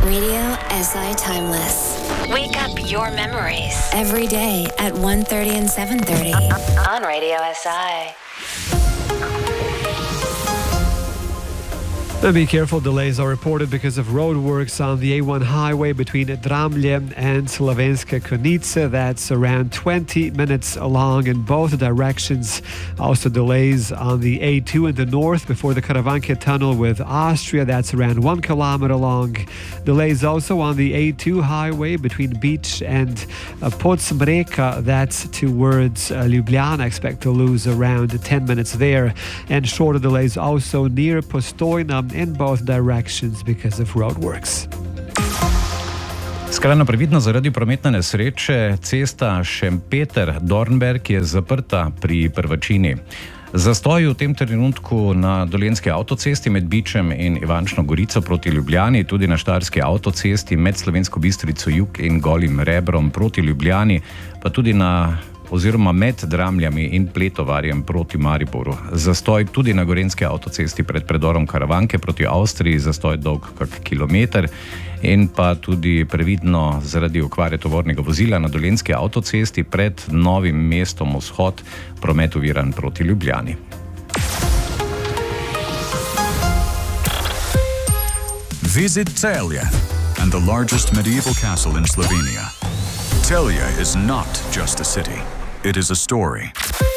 Radio SI Timeless. Wake up your memories. Every day at 1:30 and 7:30 on Radio SI. Be careful, delays are reported because of roadworks on the A1 highway between Dramlje and Slovenska Konica. That's around 20 minutes along in both directions. Also delays on the A2 in the north before the Karavanke tunnel with Austria. That's around 1 kilometer long. Delays also on the A2 highway between Beach and Podsmreka. That's towards Ljubljana. Expect to lose around 10 minutes there. And shorter delays also near Postojna in both directions because of roadworks. Skrajno previdno zaradi prometne nesreče. Cesta Šempeter-Dornberg je zaprta pri Prvačini. Zastoj v tem trenutku na dolenjski avtocesti med Bičem in Ivančno Gorico proti Ljubljani, tudi na štajerski avtocesti med Slovensko Bistrico jug in Golim Rebrom proti Ljubljani, pa tudi med Dramljami in Pletovarjem proti Mariboru. Zastoj tudi na gorenjski avtocesti pred predorom Karavanke proti Avstriji, zastoj dolg kak kilometer, in pa tudi previdno zaradi okvare tovornega vozila na dolenjski avtocesti pred Novim mestom Vzhod, promet oviran proti Ljubljani. Visit Celje and the largest medieval castle in Slovenia. Celje is not just a city, it is a story.